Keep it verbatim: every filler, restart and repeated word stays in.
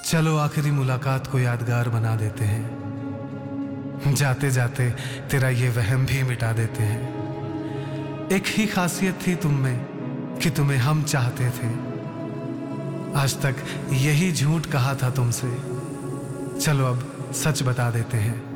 चलो आखिरी मुलाकात को यादगार बना देते हैं, जाते जाते तेरा ये वहम भी मिटा देते हैं। एक ही खासियत थी तुम में कि तुम्हें हम चाहते थे, आज तक यही झूठ कहा था तुमसे, चलो अब सच बता देते हैं।